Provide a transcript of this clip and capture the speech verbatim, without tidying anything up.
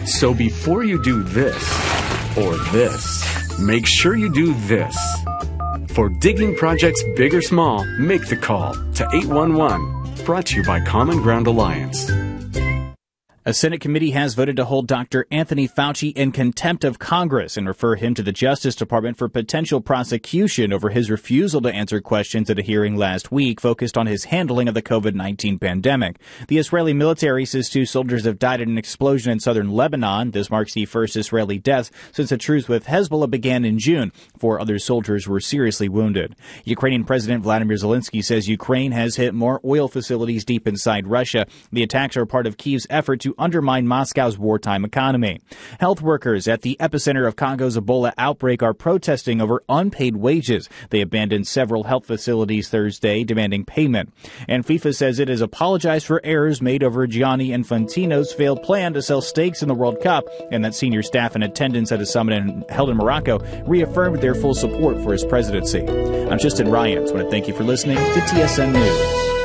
So before you do this or this, make sure you do this. For digging projects big or small, make the call to eight one one. Brought to you by Common Ground Alliance. A Senate committee has voted to hold Doctor Anthony Fauci in contempt of Congress and refer him to the Justice Department for potential prosecution over his refusal to answer questions at a hearing last week focused on his handling of the covid nineteen pandemic. The Israeli military says two soldiers have died in an explosion in southern Lebanon. This marks the first Israeli death since a truce with Hezbollah began in June. Four other soldiers were seriously wounded. Ukrainian President Vladimir Zelensky says Ukraine has hit more oil facilities deep inside Russia. The attacks are part of Kyiv's effort to undermine Moscow's wartime economy. Health workers at the epicenter of Congo's Ebola outbreak are protesting over unpaid wages. They abandoned several health facilities Thursday, demanding payment. And FIFA says it has apologized for errors made over Gianni Infantino's failed plan to sell stakes in the World Cup, and that senior staff in attendance at a summit in, held in Morocco reaffirmed their full support for his presidency. I'm Justin Ryans. I want to thank you for listening to T S N News.